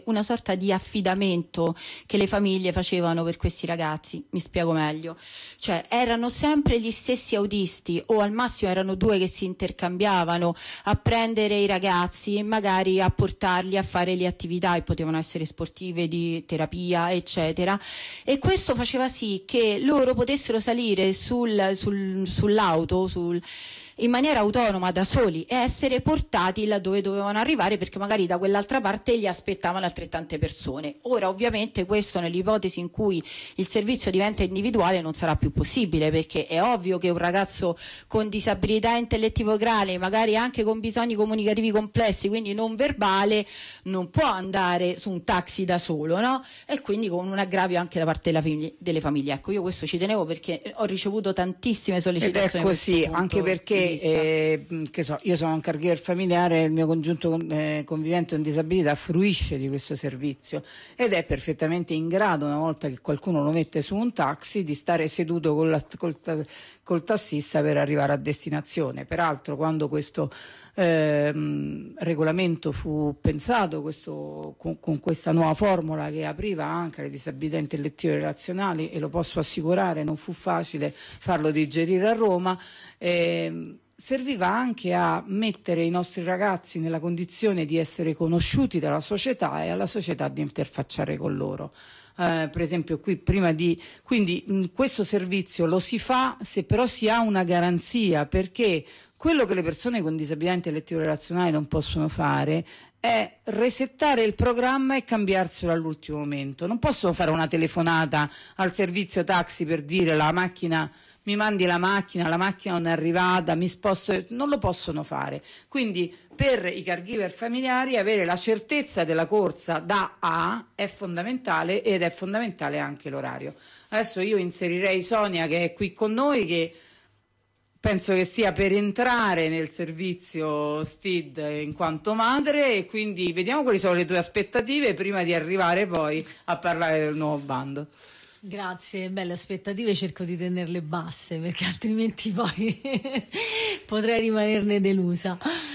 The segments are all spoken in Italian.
una sorta di affidamento che le famiglie facevano per questi ragazzi. Mi spiego meglio, cioè erano sempre gli stessi autisti, o al massimo erano due che si intercambiavano a prendere i ragazzi e magari a portarli a fare le attività, e potevano essere sportive, di terapia, eccetera, e questo faceva sì che loro potessero salire sull'auto in maniera autonoma, da soli, e essere portati laddove dovevano arrivare, perché magari da quell'altra parte li aspettavano altrettante persone. Ora ovviamente questo, nell'ipotesi in cui il servizio diventa individuale, non sarà più possibile, perché è ovvio che un ragazzo con disabilità intellettivo-orale, magari anche con bisogni comunicativi complessi, quindi non verbale, non può andare su un taxi da solo, no? E quindi con un aggravio anche da parte delle famiglie. Ecco, io questo ci tenevo perché ho ricevuto tantissime sollecitazioni. Ed è così, anche perché che so, io sono un caregiver familiare, il mio congiunto convivente con disabilità fruisce di questo servizio ed è perfettamente in grado, una volta che qualcuno lo mette su un taxi, di stare seduto col tassista per arrivare a destinazione. Peraltro, quando questo regolamento fu pensato, con questa nuova formula che apriva anche le disabilità intellettive e relazionali, e lo posso assicurare non fu facile farlo digerire a Roma, serviva anche a mettere i nostri ragazzi nella condizione di essere conosciuti dalla società e alla società di interfacciare con loro. Per esempio quindi questo servizio lo si fa se però si ha una garanzia, perché quello che le persone con disabilità intellettivo-relazionali non possono fare è resettare il programma e cambiarselo all'ultimo momento. Non possono fare una telefonata al servizio taxi per dire la macchina, mi mandi la macchina non è arrivata, mi sposto, non lo possono fare. Quindi per i caregiver familiari avere la certezza della corsa da A è fondamentale, ed è fondamentale anche l'orario. Adesso io inserirei Sonia, che è qui con noi, che penso che stia per entrare nel servizio STID in quanto madre, e quindi vediamo quali sono le tue aspettative prima di arrivare poi a parlare del nuovo bando. Grazie, belle aspettative, cerco di tenerle basse perché altrimenti poi potrei rimanerne delusa.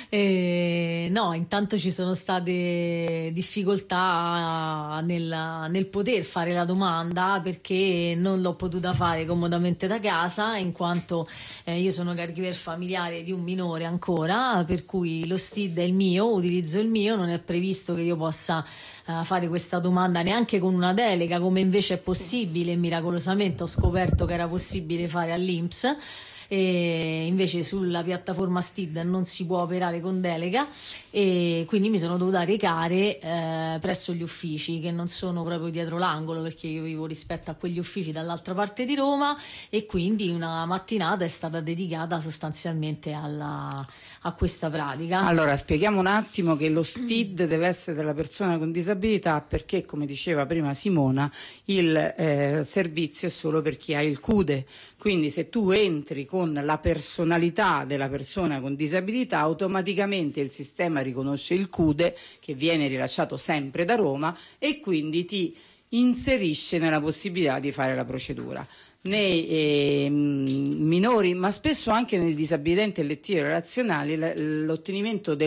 No, intanto ci sono state difficoltà nel poter fare la domanda, perché non l'ho potuta fare comodamente da casa, in quanto io sono caregiver familiare di un minore ancora, per cui lo STID è il mio, utilizzo il mio, non è previsto che io possa fare questa domanda neanche con una delega, come invece è possibile. Miracolosamente ho scoperto che era possibile fare all'INPS, e invece sulla piattaforma STID non si può operare con delega, e quindi mi sono dovuta recare presso gli uffici, che non sono proprio dietro l'angolo, perché io vivo rispetto a quegli uffici dall'altra parte di Roma, e quindi una mattinata è stata dedicata sostanzialmente a questa pratica. Allora, spieghiamo un attimo che lo STID deve essere della persona con disabilità, perché, come diceva prima Simona, il servizio è solo per chi ha il CUDE. Quindi se tu entri con la personalità della persona con disabilità, automaticamente il sistema riconosce il CUDE, che viene rilasciato sempre da Roma, e quindi ti inserisce nella possibilità di fare la procedura. Nei minori, ma spesso anche nelle disabilità intellettive e relazionali, l'ottenimento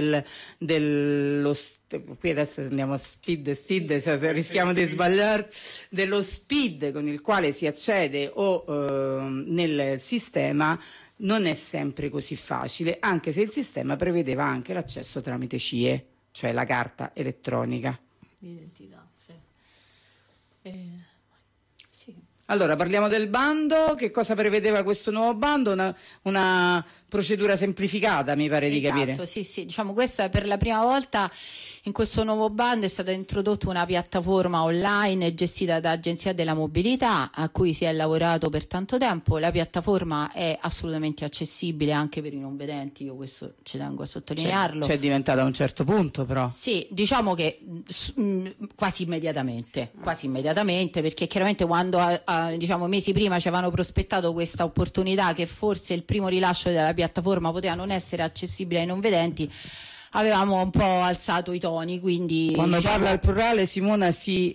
qui adesso andiamo a STID, rischiamo di sbagliare, dello SPID con il quale si accede nel sistema, non è sempre così facile, anche se il sistema prevedeva anche l'accesso tramite CIE, cioè la carta elettronica d'identità. Sì. Allora, parliamo del bando. Che cosa prevedeva questo nuovo bando? Una procedura semplificata, mi pare di capire. Esatto, sì, diciamo questa per la prima volta in questo nuovo bando è stata introdotta una piattaforma online gestita da Agenzia della Mobilità, a cui si è lavorato per tanto tempo. La piattaforma è assolutamente accessibile anche per i non vedenti, io questo ci tengo a sottolinearlo. C'è diventata a un certo punto, però. Sì, diciamo che quasi immediatamente, perché chiaramente quando diciamo mesi prima ci avevano prospettato questa opportunità, che forse il primo rilascio della piattaforma poteva non essere accessibile ai non vedenti, avevamo un po' alzato i toni, quindi quando parla al plurale Simona si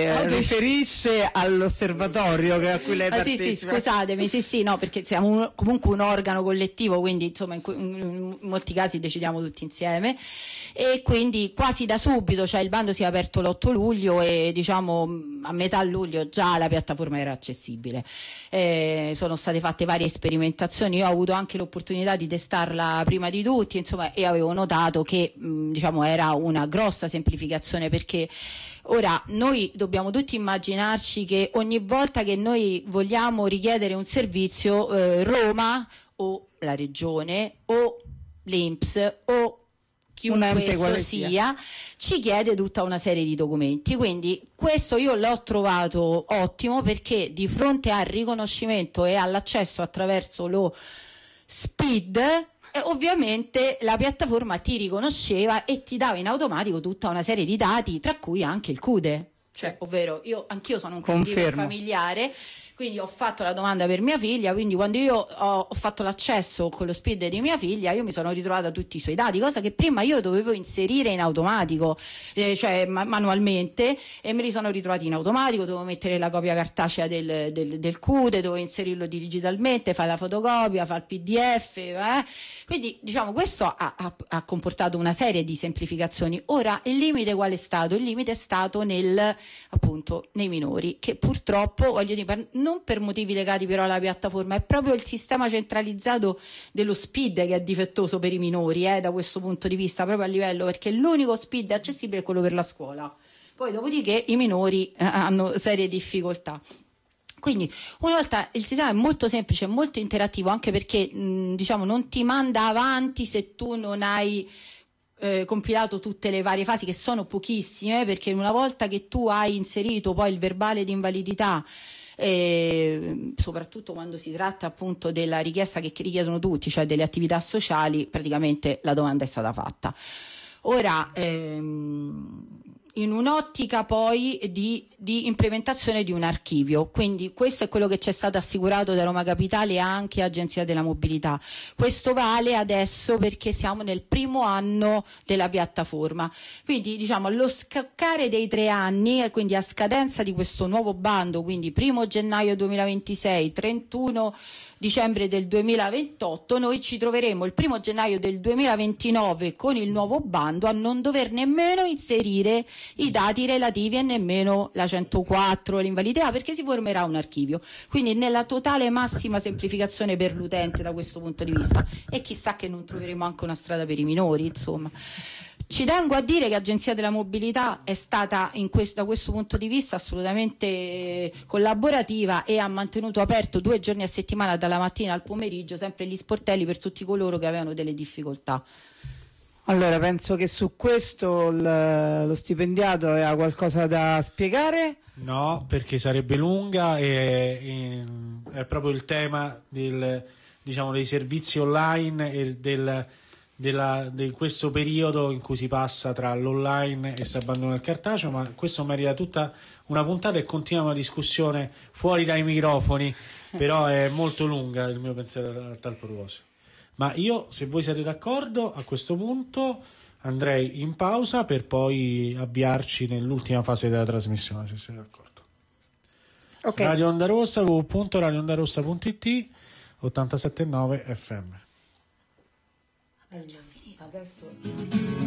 riferisce all'osservatorio a cui lei partecipa. Sì, scusatemi, sì, no, perché siamo comunque un organo collettivo, quindi insomma in molti casi decidiamo tutti insieme, e quindi quasi da subito, cioè il bando si è aperto l'8 luglio e diciamo a metà luglio già la piattaforma era accessibile. Sono state fatte varie sperimentazioni, io ho avuto anche l'opportunità di testarla prima di tutti, insomma, e avevo notato che diciamo era una grossa semplificazione, perché ora noi dobbiamo tutti immaginarci che ogni volta che noi vogliamo richiedere un servizio, Roma o la regione o l'INPS o chiunque esso sia ci chiede tutta una serie di documenti, quindi questo io l'ho trovato ottimo, perché di fronte al riconoscimento e all'accesso attraverso lo SPID ovviamente la piattaforma ti riconosceva e ti dava in automatico tutta una serie di dati, tra cui anche il CUDE, cioè ovvero anch'io sono un caregiver familiare, quindi ho fatto la domanda per mia figlia, quindi quando io ho fatto l'accesso con lo SPID di mia figlia io mi sono ritrovata tutti i suoi dati, cosa che prima io dovevo inserire in automatico, cioè manualmente, e me li sono ritrovati in automatico, dovevo mettere la copia cartacea del CUDE, dovevo inserirlo digitalmente, fare la fotocopia, fare il PDF, quindi diciamo questo ha comportato una serie di semplificazioni. Ora il limite qual è stato? Il limite è stato appunto nei minori, che purtroppo, voglio dire, non per motivi legati però alla piattaforma, è proprio il sistema centralizzato dello SPID che è difettoso per i minori, da questo punto di vista, proprio a livello, perché l'unico SPID accessibile è quello per la scuola, poi dopodiché i minori hanno serie difficoltà. Quindi una volta il sistema è molto semplice, molto interattivo, anche perché diciamo non ti manda avanti se tu non hai compilato tutte le varie fasi, che sono pochissime, perché una volta che tu hai inserito poi il verbale di invalidità, soprattutto quando si tratta appunto della richiesta che richiedono tutti, cioè delle attività sociali, praticamente la domanda è stata fatta. Ora in un'ottica poi di implementazione di un archivio, quindi questo è quello che ci è stato assicurato da Roma Capitale e anche Agenzia della Mobilità. Questo vale adesso perché siamo nel primo anno della piattaforma, quindi diciamo allo scaccare dei 3 anni e quindi a scadenza di questo nuovo bando, quindi 1 gennaio 2026, 31 dicembre del 2028, noi ci troveremo il 1 gennaio del 2029 con il nuovo bando a non dover nemmeno inserire i dati relativi e nemmeno la 104, l'invalidità, perché si formerà un archivio, quindi nella totale massima semplificazione per l'utente da questo punto di vista, e chissà che non troveremo anche una strada per i minori, insomma. Ci tengo a dire che Agenzia della Mobilità è stata da questo punto di vista assolutamente collaborativa e ha mantenuto aperto 2 giorni a settimana, dalla mattina al pomeriggio, sempre gli sportelli per tutti coloro che avevano delle difficoltà. Allora, penso che su questo lo stipendiato aveva qualcosa da spiegare? No, perché sarebbe lunga e è proprio il tema dei servizi online e di questo periodo in cui si passa tra l'online e si abbandona il cartaceo, ma questo merita tutta una puntata e continua una discussione fuori dai microfoni, però è molto lunga il mio pensiero a tal proposito. Ma io, se voi siete d'accordo, a questo punto andrei in pausa per poi avviarci nell'ultima fase della trasmissione, se siete d'accordo. Okay. Radio Onda Rossa, www.radioondarossa.it, 87.9 FM. È già finita adesso.